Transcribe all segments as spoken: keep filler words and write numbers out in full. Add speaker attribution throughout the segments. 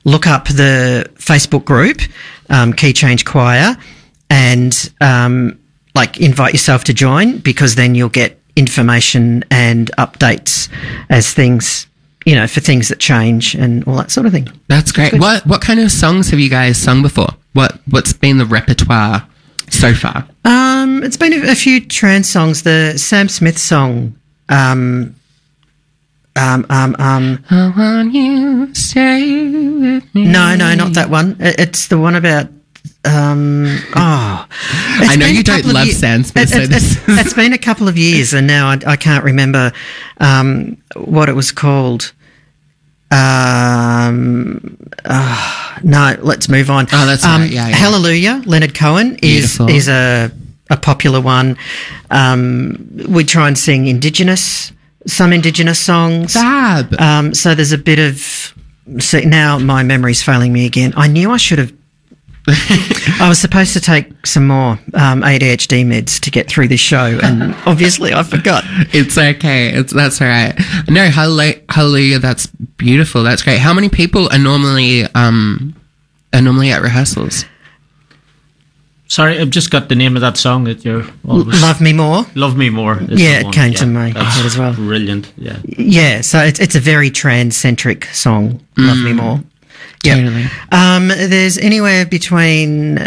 Speaker 1: look up the Facebook group, um, Key Change Choir, and um, like invite yourself to join, because then you'll get information and updates as things, you know, for things that change and all that sort of thing.
Speaker 2: That's great. That's what what kind of songs have you guys sung before? What what's been the repertoire so far?
Speaker 1: Um, it's been a, a few trance songs. The Sam Smith song. Um, um, um, um.
Speaker 2: I want you to stay with me.
Speaker 1: No, no, not that one. It, it's the one about. Um, oh,
Speaker 2: I know you don't love Sam Smith.
Speaker 1: It, it, it's, it's been a couple of years, and now I, I can't remember um, what it was called. Um, uh, no, let's move on.
Speaker 2: Oh, that's
Speaker 1: um,
Speaker 2: right. Yeah, yeah.
Speaker 1: Hallelujah, Leonard Cohen is Beautiful. is a a popular one. Um, we try and sing Indigenous, some Indigenous songs.
Speaker 2: Fab.
Speaker 1: Um, so there's a bit of. See, now my memory's failing me again. I knew I should have. I was supposed to take some more um, A D H D meds to get through this show, and obviously I forgot.
Speaker 2: It's okay. It's that's all right. No, hallelujah, hallelujah. That's beautiful. That's great. How many people are normally um are normally at rehearsals?
Speaker 3: Sorry, I've just got the name of that song that you're always...
Speaker 1: Love Me More.
Speaker 3: Love Me More.
Speaker 1: Yeah, it came yeah, to my head as well.
Speaker 3: Brilliant. Yeah.
Speaker 1: Yeah. So it's it's a very trans-centric song. Mm. Love Me More. Yeah.
Speaker 2: Totally.
Speaker 1: Um, there's anywhere between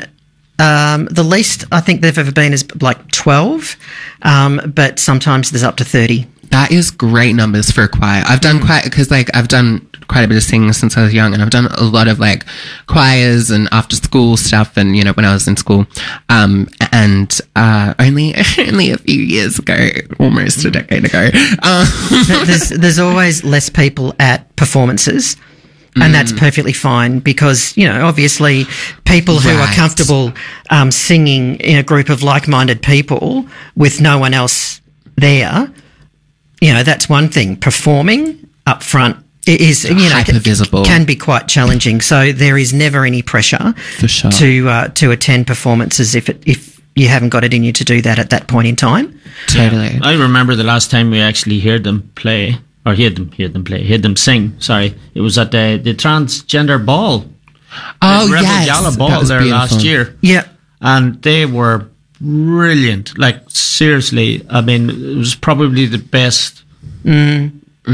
Speaker 1: um, the least I think they've ever been is like twelve, um, but sometimes there's up to thirty.
Speaker 2: That is great numbers for a choir. I've done quite because like I've done quite a bit of singing since I was young, and I've done a lot of like choirs and after school stuff, and you know when I was in school, um, and uh, only only a few years ago, almost a decade ago. Um.
Speaker 1: There's there's always less people at performances. And mm. that's perfectly fine because, you know, obviously people who right. are comfortable um, singing in a group of like-minded people with no one else there, you know, that's one thing. Performing up front is, you know,
Speaker 2: hyper-visible.
Speaker 1: Can be quite challenging. So there is never any pressure
Speaker 2: For sure.
Speaker 1: to uh, to attend performances if it, if you haven't got it in you to do that at that point in time.
Speaker 2: Totally.
Speaker 3: Yeah. I remember the last time we actually heard them play. Or heard them, heard them play, heard them sing. Sorry, it was at the the transgender ball.
Speaker 2: Oh
Speaker 3: the Rebel
Speaker 2: yes,
Speaker 3: Gala ball
Speaker 2: that was
Speaker 3: there
Speaker 2: beautiful.
Speaker 3: last year.
Speaker 1: Yeah,
Speaker 3: and they were brilliant. Like seriously, I mean, it was probably the best,
Speaker 1: mm.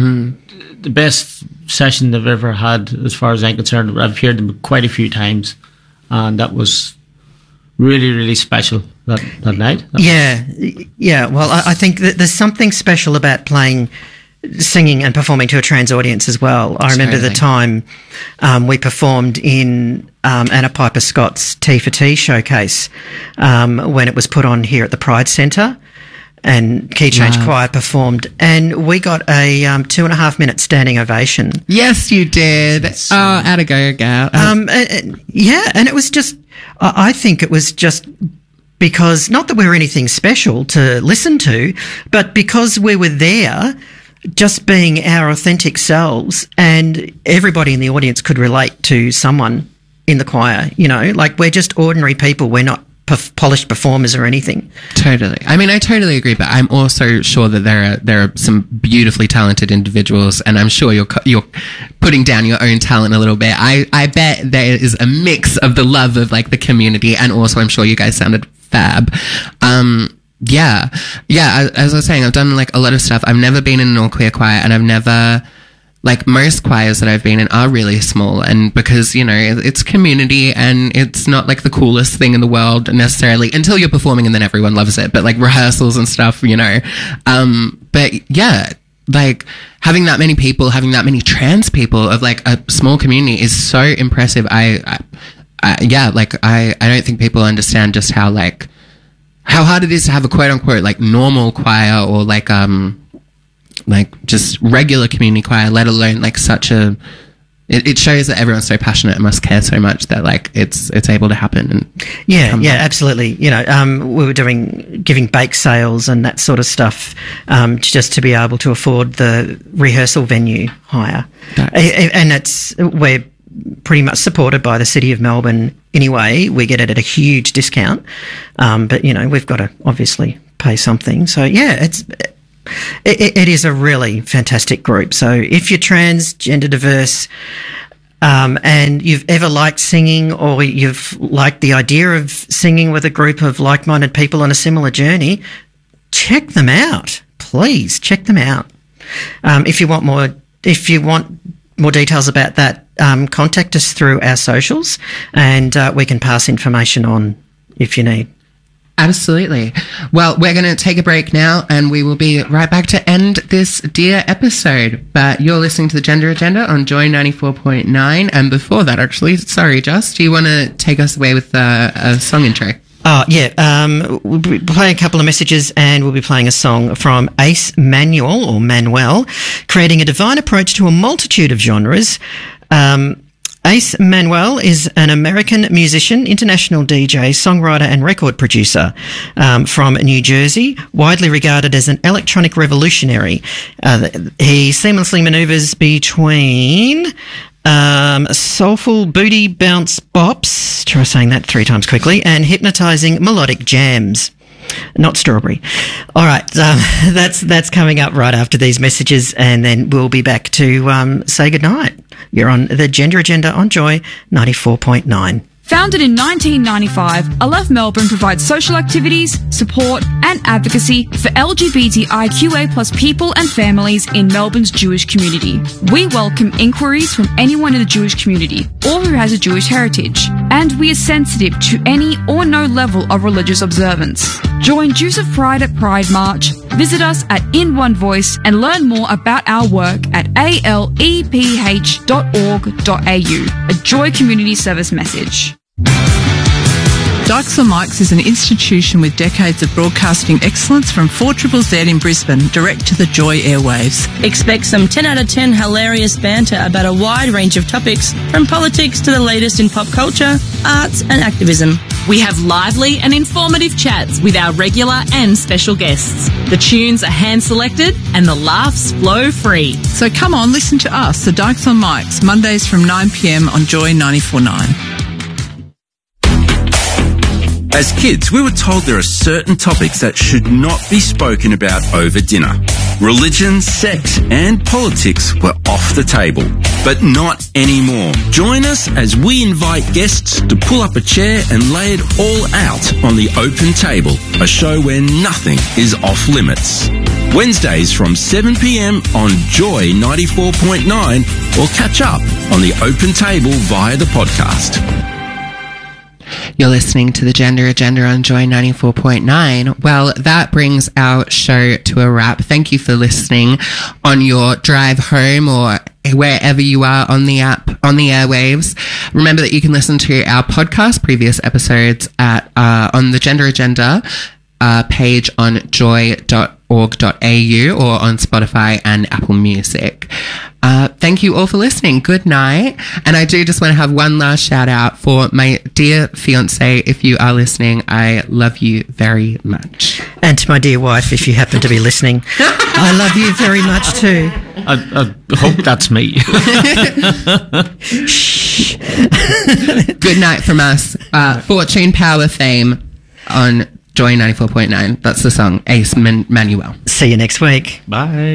Speaker 3: Mm, the best session they've ever had, as far as I'm concerned. I've heard them quite a few times, and that was really, really special that that night. That
Speaker 1: yeah, was, yeah. Well, I, I think that there's something special about playing. Singing and performing to a trans audience as well. I remember totally. the time um, we performed in um, Anna Piper Scott's T for T showcase um, when it was put on here at the Pride Centre, and Key Change wow. Choir performed, and we got a um, two and a half minute standing ovation.
Speaker 2: Yes, you did. Yes. Oh, atta go, gal.
Speaker 1: Um, and, and, yeah, and it was just, I think it was just because, not that we were anything special to listen to, but because we were there, just being our authentic selves, and everybody in the audience could relate to someone in the choir, you know, like we're just ordinary people. We're not p- polished performers or anything.
Speaker 2: Totally. I mean, I totally agree, but I'm also sure that there are there are some beautifully talented individuals, and I'm sure you're you're putting down your own talent a little bit. I, I bet there is a mix of the love of like the community, and also I'm sure you guys sounded fab. Um, Yeah, yeah. As I was saying, I've done like a lot of stuff. I've never been in an all queer choir, and I've never, like most choirs that I've been in are really small, and because you know it's community and it's not like the coolest thing in the world necessarily until you're performing and then everyone loves it. But like rehearsals and stuff, you know. Um, but yeah, like having that many people, having that many trans people of like a small community is so impressive. I, I, I yeah, like I, I don't think people understand just how like. How hard it is to have a quote unquote like normal choir or like um like just regular community choir, let alone like such a it, it shows that everyone's so passionate and must care so much that like it's it's able to happen. And
Speaker 1: yeah, yeah, up. absolutely. You know, um, we were doing giving bake sales and that sort of stuff, um, just to be able to afford the rehearsal venue hire, nice. And it's we're pretty much supported by the City of Melbourne anyway. We get it at a huge discount, um, but you know we've got to obviously pay something. So yeah, it's it, it is a really fantastic group. So if you're trans, gender diverse, um, and you've ever liked singing, or you've liked the idea of singing with a group of like-minded people on a similar journey, check them out. Please check them out. Um, if you want more, if you want more details about that, um, contact us through our socials, and uh, we can pass information on if you need.
Speaker 2: Absolutely. Well, we're going to take a break now, and we will be right back to end this dear episode. But you're listening to the Gender Agenda on Joy ninety-four point nine. And before that, actually, sorry, Joss, do you want to take us away with uh, a song intro?
Speaker 1: Oh, yeah. Um, we'll be playing a couple of messages, and we'll be playing a song from Ace Manuel, or Manuel, creating a divine approach to a multitude of genres. Um, Ace Manuel is an American musician, international D J, songwriter and record producer um, from New Jersey, widely regarded as an electronic revolutionary. Uh, he seamlessly manoeuvres between um, soulful booty bounce bops, try saying that three times quickly, and hypnotising melodic jams. Not strawberry. All right, um, that's that's coming up right after these messages, and then we'll be back to um, say goodnight. You're on the Gender Agenda on Joy ninety-four point nine.
Speaker 4: Founded in nineteen ninety-five, Aleph Melbourne provides social activities, support and advocacy for L G B T I Q A plus people and families in Melbourne's Jewish community. We welcome inquiries from anyone in the Jewish community or who has a Jewish heritage, and we are sensitive to any or no level of religious observance. Join Jews of Pride at Pride March, visit us at In One Voice, and learn more about our work at a l e p h dot org dot a u. A Joy Community Service message.
Speaker 5: Dykes on Mics is an institution with decades of broadcasting excellence from four Z Z Z in Brisbane, direct to the Joy airwaves.
Speaker 6: Expect some ten out of ten hilarious banter about a wide range of topics, from politics to the latest in pop culture, arts and activism.
Speaker 7: We have lively and informative chats with our regular and special guests. The tunes are hand-selected and the laughs flow free.
Speaker 5: So come on, listen to us, the Dykes on Mics, Mondays from nine p m on Joy ninety-four point nine.
Speaker 8: As kids, we were told there are certain topics that should not be spoken about over dinner. Religion, sex and politics were off the table, but not anymore. Join us as we invite guests to pull up a chair and lay it all out on the open table, a show where nothing is off limits. Wednesdays from seven p m on Joy ninety-four point nine, or catch up on the open table via the podcast.
Speaker 2: You're listening to the Gender Agenda on Joy ninety-four point nine. Well, that brings our show to a wrap. Thank you for listening on your drive home or wherever you are on the app, on the airwaves. Remember that you can listen to our podcast, previous episodes at uh, on the Gender Agenda uh, page on joy dot org dot a u or on Spotify and Apple Music. Uh, thank you all for listening. Good night. And I do just want to have one last shout out for my dear fiance. If you are listening, I love you very much.
Speaker 1: And to my dear wife, if you happen to be listening, I love you very much too.
Speaker 3: I, I hope that's me.
Speaker 1: Shh.
Speaker 2: Good night from us. Uh, Fortune, Power, Fame on Joy ninety-four point nine. That's the song. Ace Man- Manuel.
Speaker 1: See you next week.
Speaker 3: Bye.